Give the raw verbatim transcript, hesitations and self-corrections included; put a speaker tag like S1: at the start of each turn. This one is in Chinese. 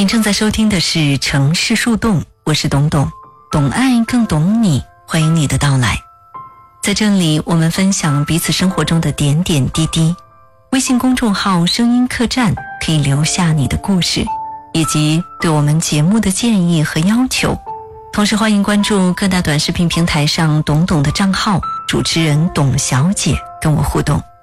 S1: 您正在收听的是城市树洞，我是董董，懂爱更懂你，欢迎你的到来。在这里我们分享彼此生活中的点点滴滴。微信公众号声音客栈可以留下你的故事，以及对我们节目的建议和要求。同时欢迎关注各大短视频平台上董董的账号，主持人董小姐跟我互动。